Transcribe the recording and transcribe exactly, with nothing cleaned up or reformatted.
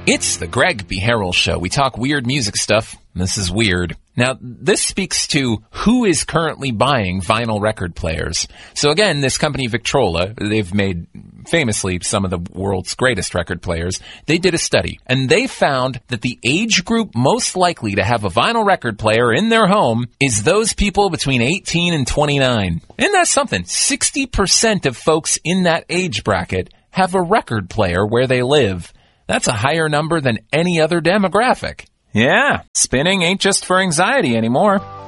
It's the Greg B. Harrell Show. We talk weird music stuff. This is weird. Now, this speaks to who is currently buying vinyl record players. So again, this company Victrola, they've made famously some of the world's greatest record players. They did a study, and they found that the age group most likely to have a vinyl record player in their home is those people between eighteen and twenty-nine. And that's something. sixty percent of folks in that age bracket have a record player where they live. That's a higher number than any other demographic. Yeah, spinning ain't just for anxiety anymore.